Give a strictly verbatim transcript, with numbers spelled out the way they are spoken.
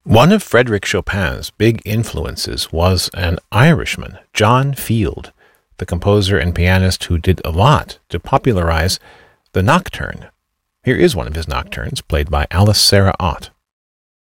One of Frédéric Chopin's big influences was an Irishman, John Field, the composer and pianist who did a lot to popularize the nocturne. Here is one of his nocturnes, played by Alice Sarah Ott.